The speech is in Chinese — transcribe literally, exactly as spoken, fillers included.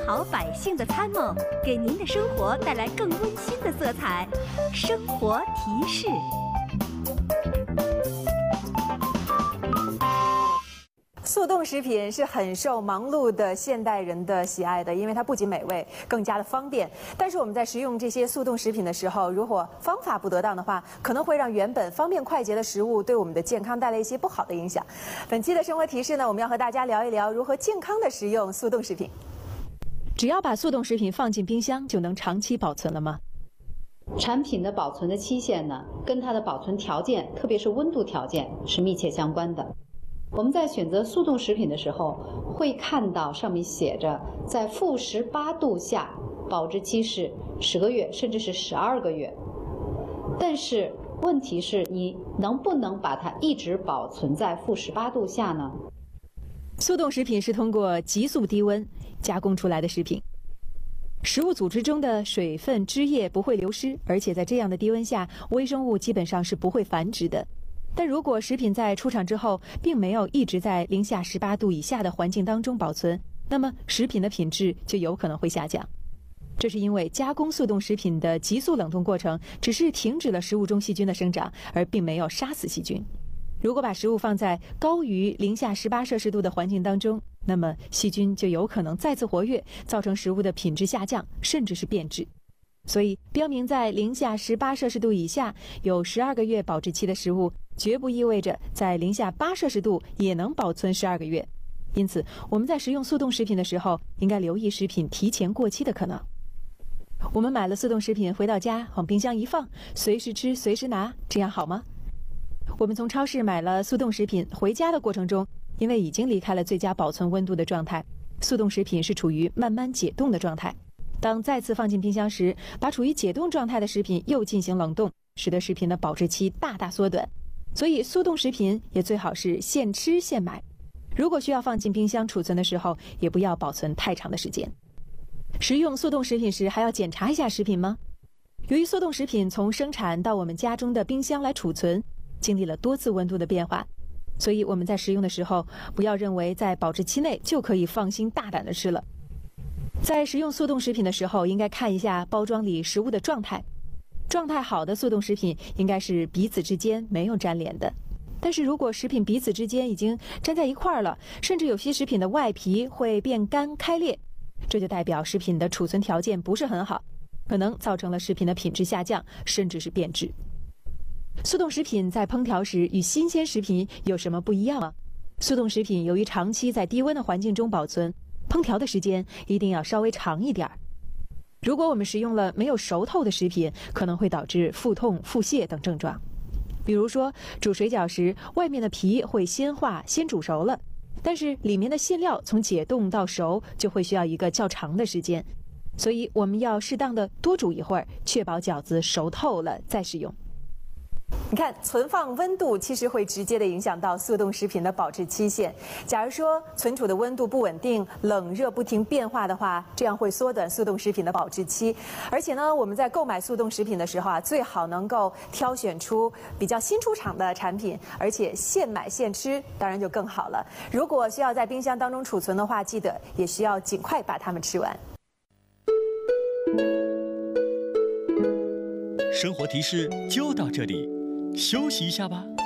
好百姓的参谋，给您的生活带来更温馨的色彩。生活提示。 速冻食品是很受忙碌的现代人的喜爱的，因为它不仅美味，更加的方便。但是我们在食用这些速冻食品的时候，如果方法不得当的话，可能会让原本方便快捷的食物对我们的健康带来一些不好的影响。本期的生活提示呢，我们要和大家聊一聊如何健康的食用速冻食品。 只要把速冻食品放进冰箱，就能长期保存了吗？ 产品的保存的期限呢，跟它的保存条件，特别是温度条件是密切相关的。我们在选择速冻食品的时候，会看到上面写着在负十八度下保质期是十个月，甚至是十二个月。但是问题是你能不能把它一直保存在负十八度下呢？ 速冻食品是通过急速低温加工出来的食品，食物组织中的水分、汁液不会流失，而且在这样的低温下，微生物基本上是不会繁殖的。但如果食品在出厂之后并没有一直在零下十八度以下的环境当中保存，那么食品的品质就有可能会下降。这是因为加工速冻食品的急速冷冻过程只是停止了食物中细菌的生长，而并没有杀死细菌。如果把食物放在高于零下十八摄氏度的环境当中，那么细菌就有可能再次活跃，造成食物的品质下降，甚至是变质。所以标明在零下十八摄氏度以下有十二个月保质期的食物，绝不意味着在零下八摄氏度也能保存十二个月。因此我们在食用速冻食品的时候，应该留意食品提前过期的可能。我们买了速冻食品回到家，往冰箱一放，随时吃随时拿，这样好吗？我们从超市买了速冻食品回家的过程中，因为已经离开了最佳保存温度的状态，速冻食品是处于慢慢解冻的状态。当再次放进冰箱时，把处于解冻状态的食品又进行冷冻，使得食品的保质期大大缩短。所以速冻食品也最好是现吃现买。如果需要放进冰箱储存的时候，也不要保存太长的时间。食用速冻食品时还要检查一下食品吗？由于速冻食品从生产到我们家中的冰箱来储存，经历了多次温度的变化，所以我们在食用的时候，不要认为在保质期内就可以放心大胆的吃了。在食用速冻食品的时候，应该看一下包装里食物的状态。状态好的速冻食品应该是彼此之间没有粘连的。但是如果食品彼此之间已经粘在一块儿了，甚至有些食品的外皮会变干开裂，这就代表食品的储存条件不是很好，可能造成了食品的品质下降，甚至是变质。速冻食品在烹调时与新鲜食品有什么不一样吗？速冻食品由于长期在低温的环境中保存，烹调的时间一定要稍微长一点。如果我们食用了没有熟透的食品，可能会导致腹痛、腹泻等症状。比如说煮水饺时，外面的皮会先化先煮熟了，但是里面的馅料从解冻到熟就会需要一个较长的时间，所以我们要适当的多煮一会儿，确保饺子熟透了再食用。 你看，存放温度其实会直接的影响到速冻食品的保质期限。假如说存储的温度不稳定，冷热不停变化的话，这样会缩短速冻食品的保质期。而且呢，我们在购买速冻食品的时候啊，最好能够挑选出比较新出厂的产品，而且现买现吃，当然就更好了。如果需要在冰箱当中储存的话，记得也需要尽快把它们吃完。 生活提示就到这里，休息一下吧。